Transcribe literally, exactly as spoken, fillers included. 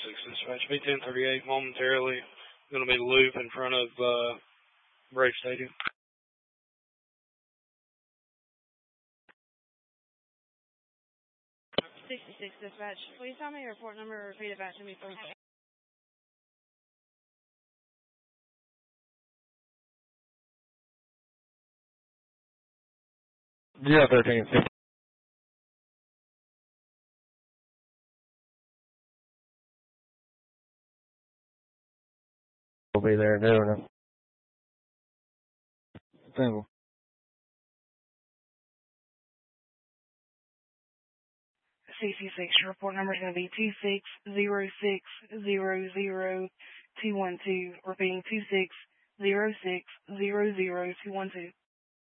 six dispatch. B ten thirty-eight momentarily going to be the loop in front of uh, Brave Stadium. sixty-six dispatch. Please tell me your report number and repeat it back to me, please. Yeah, thirteen. We'll be there doing it. Single. C C six, your report number is going to be two six zero six zero zero two one two. Repeating two six zero six zero zero two one two.